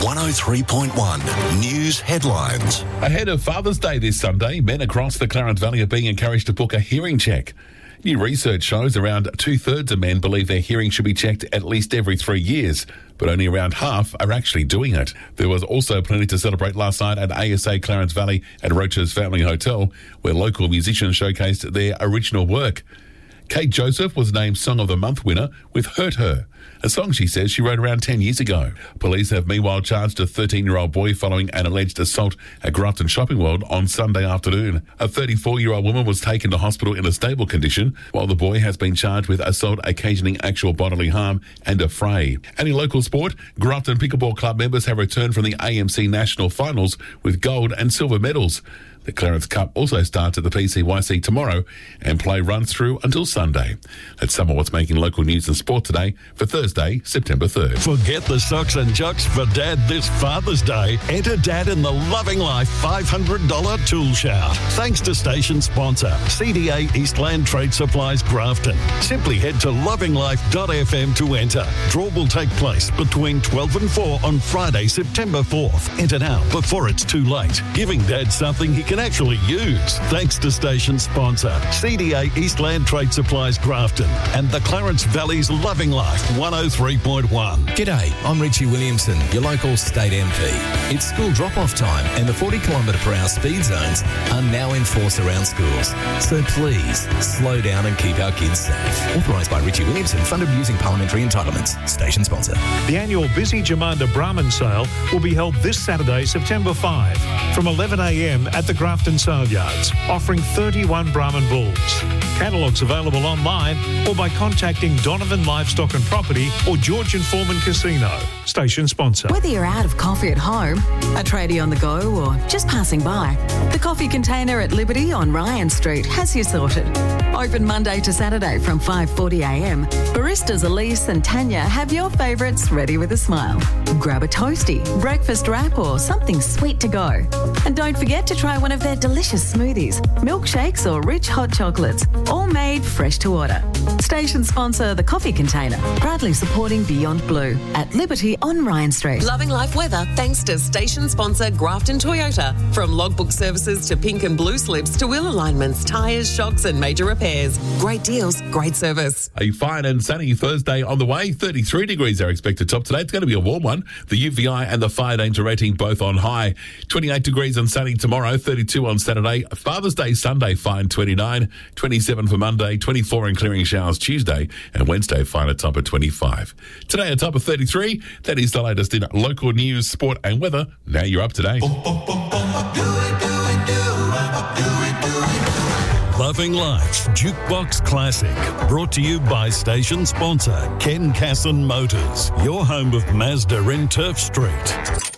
103.1 News Headlines. Ahead of Father's Day this Sunday, men across the Clarence Valley are being encouraged to book a hearing check. New research shows around 2/3 of men believe their hearing should be checked at least every 3 years, but only around half are actually doing it. There was also plenty to celebrate last night at ASA Clarence Valley at Roach's Family Hotel, where local musicians showcased their original work. Kate Joseph was named Song of the Month winner with Hurt Her, a song she says she wrote around 10 years ago. Police have meanwhile charged a 13-year-old boy following an alleged assault at Grafton Shopping World on Sunday afternoon. A 34-year-old woman was taken to hospital in a stable condition, while the boy has been charged with assault occasioning actual bodily harm and a fray. And in local sport, Grafton Pickleball Club members have returned from the AMC National Finals with gold and silver medals. The Clarence Cup also starts at the PCYC tomorrow and play runs through until Sunday. That's some of what's making local news and sport today for Thursday, September 3rd. Forget the socks and jocks for Dad this Father's Day. Enter Dad in the Loving Life $500 tool shout. Thanks to station sponsor, CDA Eastland Trade Supplies Grafton. Simply head to lovinglife.fm to enter. Draw will take place between 12 and 4 on Friday, September 4th. Enter now before it's too late. Giving Dad something he can actually use. Thanks to station sponsor, CDA Eastland Trade Supplies Grafton and the Clarence Valley's Loving Life 103.1. G'day, I'm Richie Williamson, your local state MP. It's school drop-off time and the 40km/h speed zones are now enforced around schools. So please, slow down and keep our kids safe. Authorised by Richie Williamson, funded using parliamentary entitlements. Station sponsor. The annual Busy Jamanda Brahman sale will be held this Saturday, September 5, from 11am at the Grafton Sale Yards, offering 31 Brahman bulls. Catalogues available online or by contacting Donovan Livestock and Property or Georgian Foreman Casino. Station sponsor. Whether you're out of coffee at home, a tradie on the go or just passing by, the coffee container at Liberty on Ryan Street has you sorted. Open Monday to Saturday from 5:40am. Baristas Elise and Tanya have your favourites ready with a smile. Grab a toasty, breakfast wrap or something sweet to go. And don't forget to try one of their delicious smoothies, milkshakes or rich hot chocolates, all made fresh to order. Station sponsor, the coffee container, proudly supporting Beyond Blue at Liberty on Ryan Street. Loving life weather thanks to station sponsor Grafton Toyota. From logbook services to pink and blue slips to wheel alignments, tyres, shocks and major repairs. Great deals, great service. A fine and sunny Thursday on the way. 33 degrees are expected top today. It's going to be a warm one. The UVI and the fire danger rating both on high. 28 degrees and sunny tomorrow, 32 on Saturday. Father's Day Sunday, fine 29, 27 for Monday, 24 and clearing showers Tuesday, and Wednesday, fine at top of 25. Today, a top of 33. That is the latest in local news, sport and weather. Now you're up to date. Loving Life's Jukebox Classic, brought to you by station sponsor Ken Casson Motors, your home of Mazda in Turf Street.